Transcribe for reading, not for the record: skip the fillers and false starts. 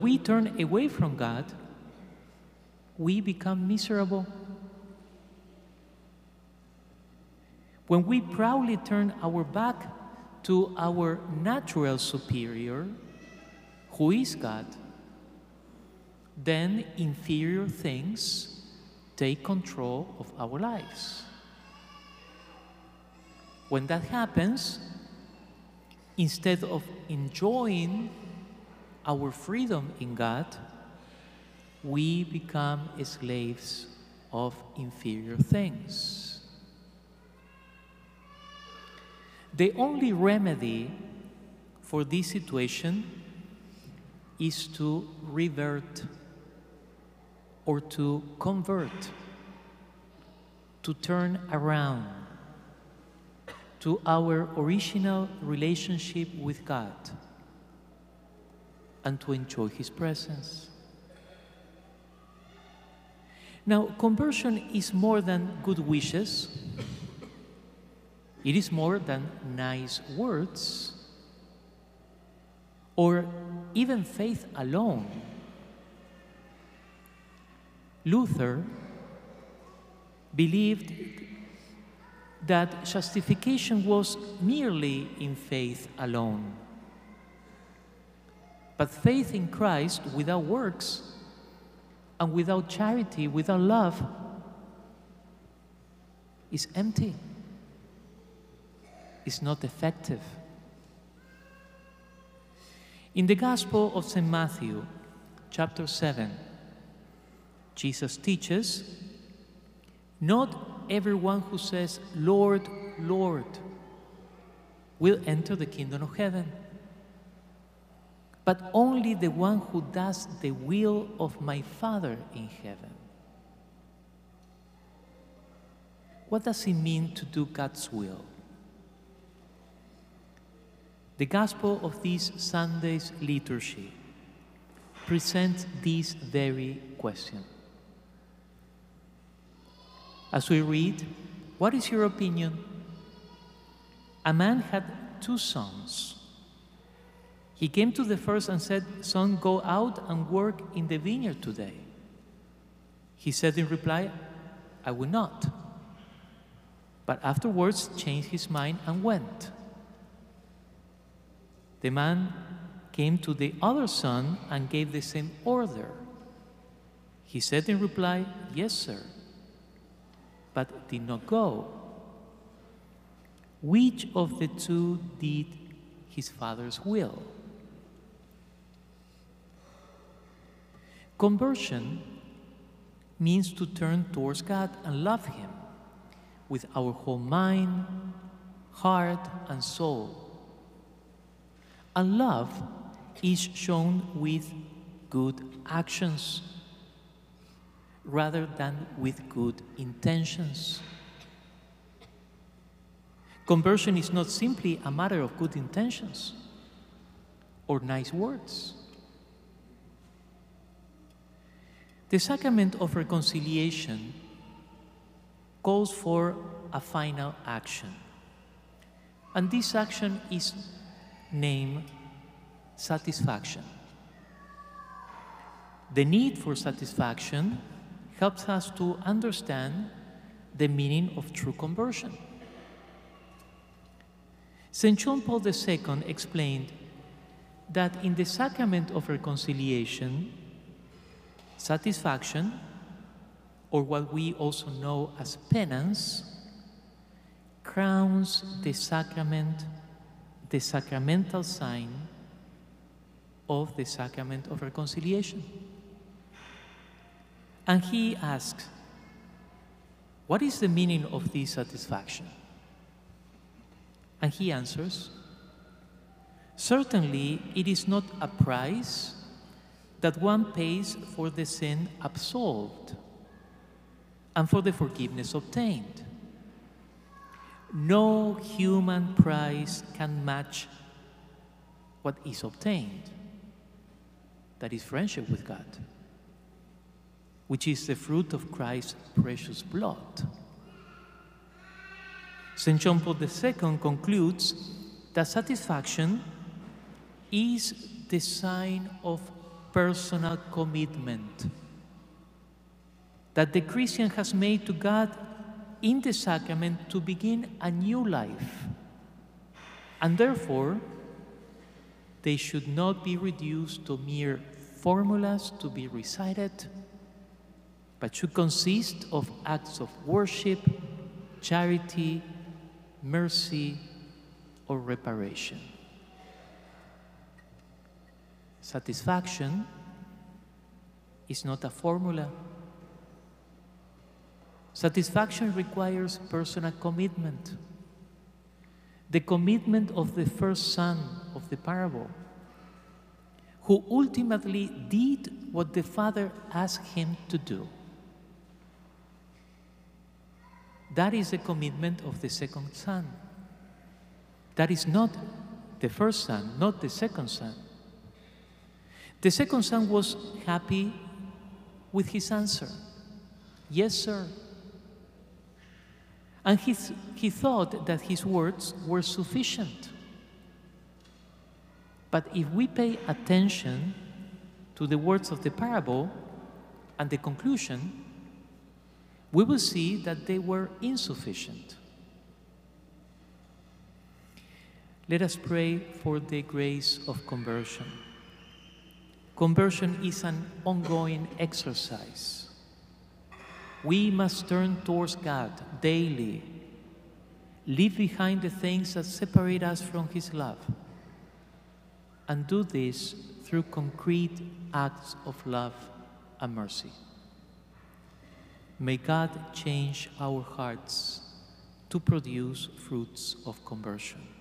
we turn away from God, we become miserable. When we proudly turn our back to our natural superior, who is God, then inferior things take control of our lives. When that happens, instead of enjoying our freedom in God, we become slaves of inferior things. The only remedy for this situation is to revert or to convert, to turn around to our original relationship with God and to enjoy His presence. Now, conversion is more than good wishes. It is more than nice words or even faith alone. Luther believed that justification was merely in faith alone. But faith in Christ without works and without charity, without love, is empty. It's not effective. In the Gospel of St. Matthew, chapter 7, Jesus teaches, "Not everyone who says, 'Lord, Lord,' will enter the kingdom of heaven, but only the one who does the will of my Father in heaven." What does it mean to do God's will? The Gospel of this Sunday's liturgy presents this very question. As we read, "What is your opinion? A man had 2 sons. He came to the first and said, 'Son, go out and work in the vineyard today.' He said in reply, 'I will not.' But afterwards changed his mind and went. The man came to the other son and gave the same order. He said in reply, 'Yes, sir,' but did not go. Which of the 2 did his father's will?" Conversion means to turn towards God and love Him with our whole mind, heart, and soul. And love is shown with good actions rather than with good intentions. Conversion is not simply a matter of good intentions or nice words. The sacrament of reconciliation calls for a final action, and this action is named satisfaction. The need for satisfaction helps us to understand the meaning of true conversion. St. John Paul II explained that in the sacrament of reconciliation, satisfaction, or what we also know as penance, crowns the sacrament, the sacramental sign of the sacrament of reconciliation. And he asks, what is the meaning of this satisfaction? And he answers, certainly it is not a price that one pays for the sin absolved and for the forgiveness obtained. No human price can match what is obtained. That is friendship with God, which is the fruit of Christ's precious blood. St. John Paul II concludes that satisfaction is the sign of personal commitment that the Christian has made to God in the sacrament to begin a new life. And therefore, they should not be reduced to mere formulas to be recited, but should consist of acts of worship, charity, mercy, or reparation. Satisfaction is not a formula. Satisfaction requires personal commitment. The commitment of the first son of the parable, who ultimately did what the father asked him to do. That is the commitment of the second son. That is not the first son, not the second son. The second son was happy with his answer. Yes, sir. And he thought that his words were sufficient. But if we pay attention to the words of the parable and the conclusion, we will see that they were insufficient. Let us pray for the grace of conversion. Conversion is an ongoing exercise. We must turn towards God daily, leave behind the things that separate us from His love, and do this through concrete acts of love and mercy. May God change our hearts to produce fruits of conversion.